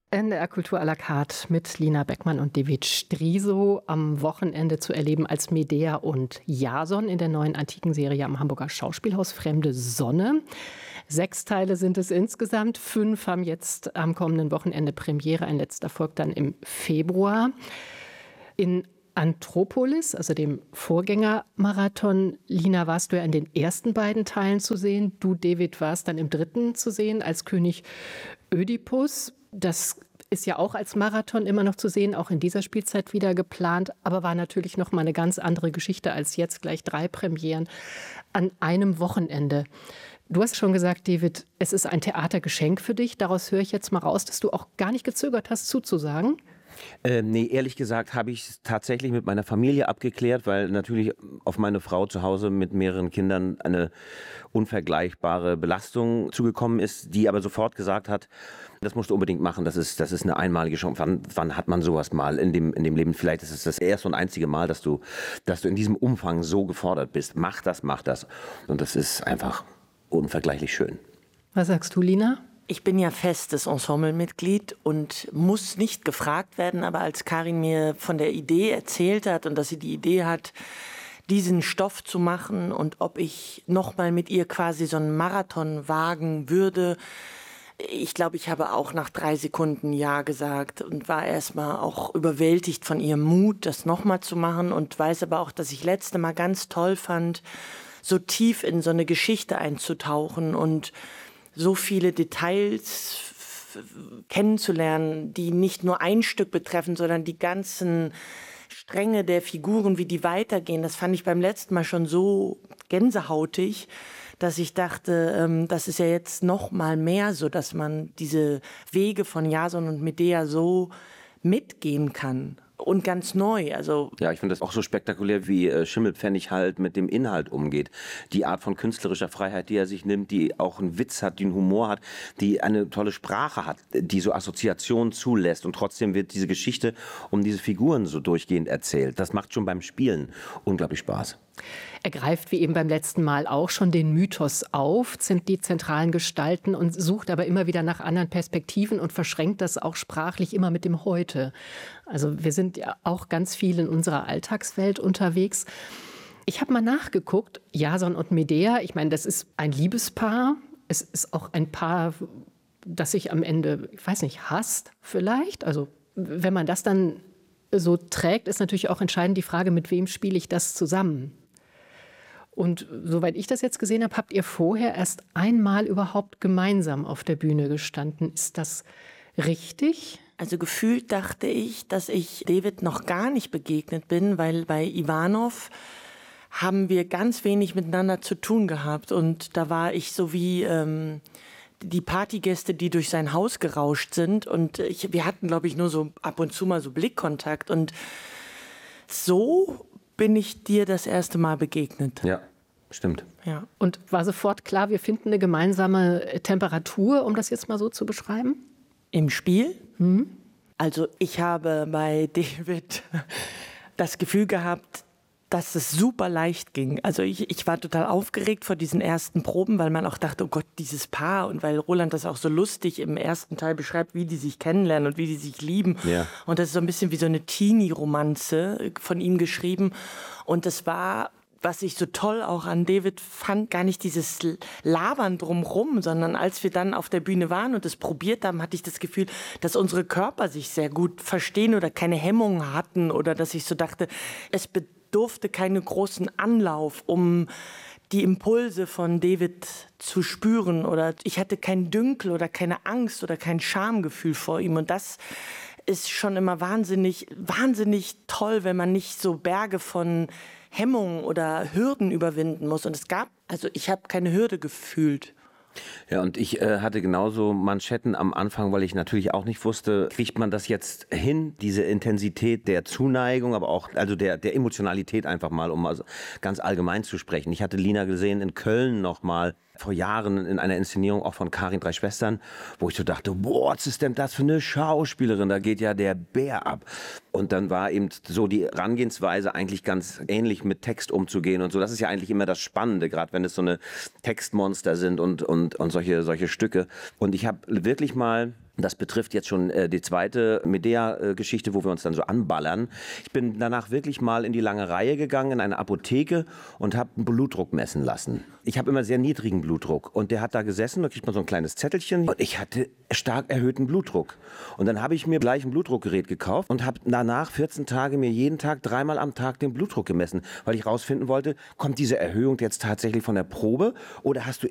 NDR Kultur à la carte mit Lina Beckmann und David Striso am Wochenende zu erleben als Medea und Jason in der neuen antiken Serie am Hamburger Schauspielhaus Fremde Sonne. 6 Teile sind es insgesamt. 5 haben jetzt am kommenden Wochenende Premiere. Ein letzter folgt dann im Februar. In Anthropolis, also dem Vorgängermarathon, Lina, warst du ja in den ersten beiden Teilen zu sehen. Du, David, warst dann im dritten zu sehen als König Ödipus. Das ist ja auch als Marathon immer noch zu sehen, auch in dieser Spielzeit wieder geplant, aber war natürlich noch mal eine ganz andere Geschichte als jetzt gleich 3 Premieren an einem Wochenende. Du hast schon gesagt, David, es ist ein Theatergeschenk für dich. Daraus höre ich jetzt mal raus, dass du auch gar nicht gezögert hast, zuzusagen. Nee, ehrlich gesagt habe ich es tatsächlich mit meiner Familie abgeklärt, weil natürlich auf meine Frau zu Hause mit mehreren Kindern eine unvergleichbare Belastung zugekommen ist, die aber sofort gesagt hat, das musst du unbedingt machen, das ist eine einmalige Chance. Wann hat man sowas mal in dem Leben? Vielleicht ist es das erste und einzige Mal, dass du in diesem Umfang so gefordert bist. Mach das. Und das ist einfach unvergleichlich schön. Was sagst du, Lina? Ich bin ja festes Ensemblemitglied und muss nicht gefragt werden, aber als Karin mir von der Idee erzählt hat und dass sie die Idee hat, diesen Stoff zu machen und ob ich nochmal mit ihr quasi so einen Marathon wagen würde, ich glaube, ich habe auch nach 3 Sekunden Ja gesagt und war erstmal auch überwältigt von ihrem Mut, das nochmal zu machen und weiß aber auch, dass ich letzte Mal ganz toll fand, so tief in so eine Geschichte einzutauchen und so viele Details kennenzulernen, die nicht nur ein Stück betreffen, sondern die ganzen Stränge der Figuren, wie die weitergehen. Das fand ich beim letzten Mal schon so gänsehautig, dass ich dachte, das ist ja jetzt noch mal mehr so, dass man diese Wege von Jason und Medea so mitgehen kann. Und ganz neu. Also ja, ich finde das auch so spektakulär, wie Schimmelpfennig halt mit dem Inhalt umgeht. Die Art von künstlerischer Freiheit, die er sich nimmt, die auch einen Witz hat, die einen Humor hat, die eine tolle Sprache hat, die so Assoziationen zulässt. Und trotzdem wird diese Geschichte um diese Figuren so durchgehend erzählt. Das macht schon beim Spielen unglaublich Spaß. Er greift wie eben beim letzten Mal auch schon den Mythos auf, sind die zentralen Gestalten und sucht aber immer wieder nach anderen Perspektiven und verschränkt das auch sprachlich immer mit dem Heute. Also wir sind ja auch ganz viel in unserer Alltagswelt unterwegs. Ich habe mal nachgeguckt, Jason und Medea, ich meine, das ist ein Liebespaar. Es ist auch ein Paar, das sich am Ende, ich weiß nicht, hasst vielleicht. Also wenn man das dann so trägt, ist natürlich auch entscheidend die Frage, mit wem spiele ich das zusammen? Und soweit ich das jetzt gesehen habe, habt ihr vorher erst einmal überhaupt gemeinsam auf der Bühne gestanden. Ist das richtig? Also gefühlt dachte ich, dass ich David noch gar nicht begegnet bin, weil bei Ivanov haben wir ganz wenig miteinander zu tun gehabt. Und da war ich so wie die Partygäste, die durch sein Haus gerauscht sind. Und wir hatten, glaube ich, nur so ab und zu mal so Blickkontakt. Und so bin ich dir das erste Mal begegnet. Ja, stimmt. Ja. Und war sofort klar, wir finden eine gemeinsame Temperatur, um das jetzt mal so zu beschreiben? Im Spiel? Also ich habe bei David das Gefühl gehabt, dass es super leicht ging. Also ich war total aufgeregt vor diesen ersten Proben, weil man auch dachte, oh Gott, dieses Paar. Und weil Roland das auch so lustig im ersten Teil beschreibt, wie die sich kennenlernen und wie die sich lieben. Ja. Und das ist so ein bisschen wie so eine Teenie-Romanze von ihm geschrieben. Und das war, was ich so toll auch an David fand, gar nicht dieses Labern drumrum, sondern als wir dann auf der Bühne waren und es probiert haben, hatte ich das Gefühl, dass unsere Körper sich sehr gut verstehen oder keine Hemmungen hatten oder dass ich so dachte, es bedurfte keinen großen Anlauf, um die Impulse von David zu spüren oder ich hatte kein Dünkel oder keine Angst oder kein Schamgefühl vor ihm und das ist schon immer wahnsinnig, wahnsinnig toll, wenn man nicht so Berge von Hemmungen oder Hürden überwinden muss. Und ich habe keine Hürde gefühlt. Ja, und ich hatte genauso Manschetten am Anfang, weil ich natürlich auch nicht wusste, kriegt man das jetzt hin, diese Intensität der Zuneigung, aber auch also der Emotionalität einfach mal, um also ganz allgemein zu sprechen. Ich hatte Lina gesehen in Köln noch mal vor Jahren in einer Inszenierung auch von Karin 3 Schwestern, wo ich so dachte, boah, was ist denn das für eine Schauspielerin, da geht ja der Bär ab. Und dann war eben so die Herangehensweise eigentlich ganz ähnlich mit Text umzugehen und so. Das ist ja eigentlich immer das Spannende, gerade wenn es so eine Textmonster sind und solche Stücke. Und ich habe wirklich mal Das betrifft jetzt schon die zweite Medea-Geschichte, wo wir uns dann so anballern. Ich bin danach wirklich mal in die lange Reihe gegangen, in eine Apotheke und habe einen Blutdruck messen lassen. Ich habe immer sehr niedrigen Blutdruck und der hat da gesessen, da kriegt man so ein kleines Zettelchen und ich hatte stark erhöhten Blutdruck. Und dann habe ich mir gleich ein Blutdruckgerät gekauft und habe danach 14 Tage mir jeden Tag 3-mal am Tag den Blutdruck gemessen, weil ich rausfinden wollte, kommt diese Erhöhung jetzt tatsächlich von der Probe oder hast du